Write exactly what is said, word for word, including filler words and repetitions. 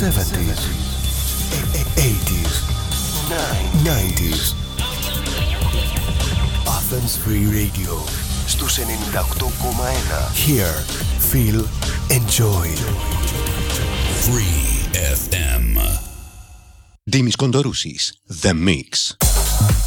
seventies, eighties, nineties. Athens Free Radio στους ενενήντα οκτώ κόμμα ένα. Hear, feel, enjoy. Free εφ εμ. Ντίμης Κοντορούσης, The Mix.